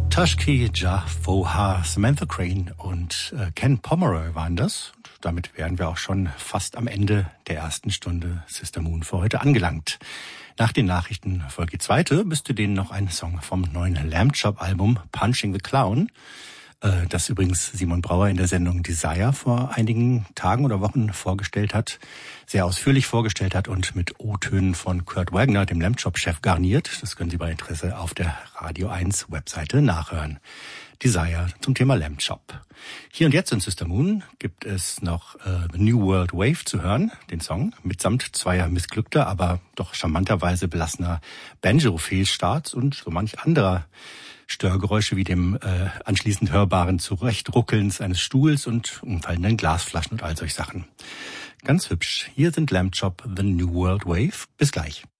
Tashki, Ja Foha, Samantha Crane und Ken Pomeroy waren das. Und damit wären wir auch schon fast am Ende der ersten Stunde Sister Moon für heute angelangt. Nach den Nachrichten folgt die zweite, bis zu denen noch ein Song vom neuen Lamb Chop Album Punching the Clown, das übrigens Simon Brauer in der Sendung Desire vor einigen Tagen oder Wochen vorgestellt hat, sehr ausführlich vorgestellt hat und mit O-Tönen von Kurt Wagner, dem Lamb Chop-Chef, garniert. Das können Sie bei Interesse auf der Radio 1 Webseite nachhören. Desire zum Thema Lamb Chop. Hier und jetzt in Sister Moon gibt es noch The New World Wave zu hören, den Song, mitsamt zweier missglückter, aber doch charmanterweise belassener Banjo-Fehlstarts und so manch anderer Störgeräusche wie dem anschließend hörbaren Zurechtruckelns eines Stuhls und umfallenden Glasflaschen und all solch Sachen. Ganz hübsch. Hier sind Lamb Chop, The New World Wave. Bis gleich.